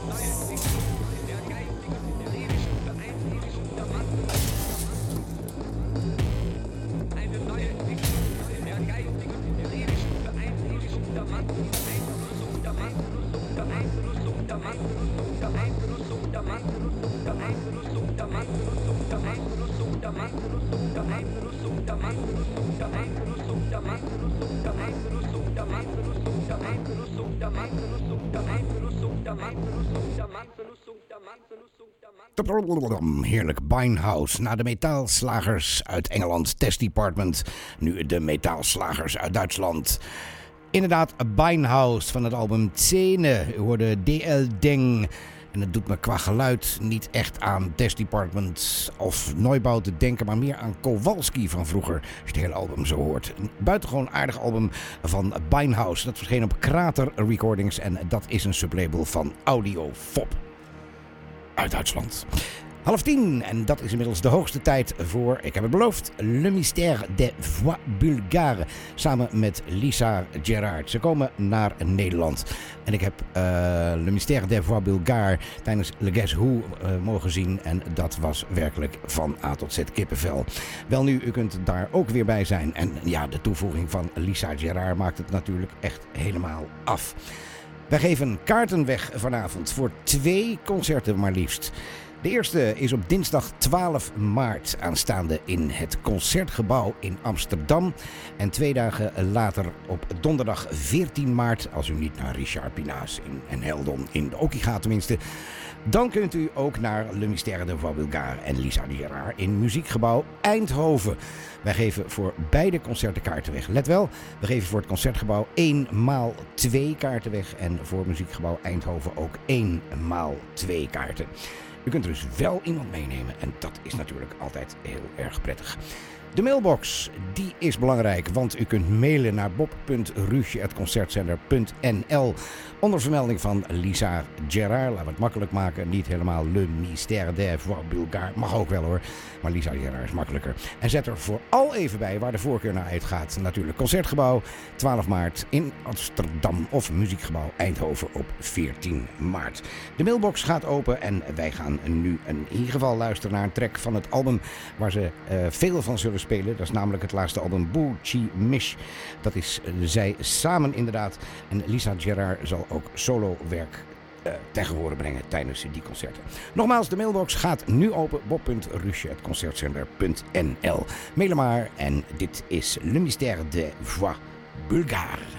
Heerlijk, Beinhaus. Na de metaalslagers uit Engeland, Test Department. Nu de metaalslagers uit Duitsland. Inderdaad, Beinhaus van het album Zähne. U hoorde DL Deng. En het doet me qua geluid niet echt aan Test Department of Neubau te denken, maar meer aan Kowalski van vroeger, als je het hele album zo hoort. Een buitengewoon aardig album van Beinhaus. Dat verscheen op Krater Recordings en dat is een sublabel van Audio Fop uit Duitsland. 9:30 en dat is inmiddels de hoogste tijd voor, ik heb het beloofd, Le Mystère des Voix Bulgares. Samen met Lisa Gerard. Ze komen naar Nederland. En ik heb Le Mystère des Voix Bulgares tijdens Le Guess Who mogen zien. En dat was werkelijk van A tot Z kippenvel. Welnu, u kunt daar ook weer bij zijn. En ja, de toevoeging van Lisa Gerard maakt het natuurlijk echt helemaal af. Wij geven kaarten weg vanavond voor 2 concerten maar liefst. De eerste is op dinsdag 12 maart aanstaande in het Concertgebouw in Amsterdam. En 2 dagen later op donderdag 14 maart, als u niet naar Richard Pinaas en Heldon in de Oki gaat tenminste, dan kunt u ook naar Le Mystère des Voix Bulgares en Lisa Gerard in Muziekgebouw Eindhoven. Wij geven voor beide concerten kaarten weg. Let wel, we geven voor het Concertgebouw 1x2 kaarten weg en voor Muziekgebouw Eindhoven ook 1x2 kaarten. U kunt er dus wel iemand meenemen en dat is natuurlijk altijd heel erg prettig. De mailbox, die is belangrijk, want u kunt mailen naar bob.ruusje@concertcenter.nl onder vermelding van Lisa Gerard. Laten we het makkelijk maken, niet helemaal Le Mystère des Voix Bulgares, mag ook wel hoor, maar Lisa Gerard is makkelijker. En zet er vooral even bij waar de voorkeur naar uitgaat. Natuurlijk Concertgebouw 12 maart in Amsterdam of Muziekgebouw Eindhoven op 14 maart. De mailbox gaat open en wij gaan nu in ieder geval luisteren naar een track van het album waar ze veel van zullen spelen. Dat is namelijk het laatste album Bu Chi Mish. Dat is zij samen inderdaad. En Lisa Gerard zal ook solo werk ten gehore brengen tijdens die concerten. Nogmaals, de mailbox gaat nu open. bob.ruusje@concertcenter.nl. Mailen maar en dit is Le Mystère des Voix Bulgares.